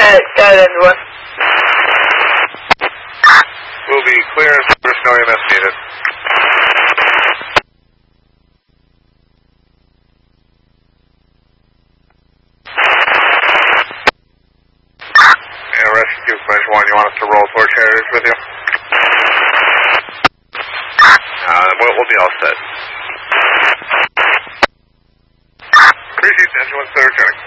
Skyland 1. Will be clear and there's no EMS needed. Yeah, Rescue Flash 1, you want us to roll torch carriers with you? We'll be all set. Appreciate that, 1 returning.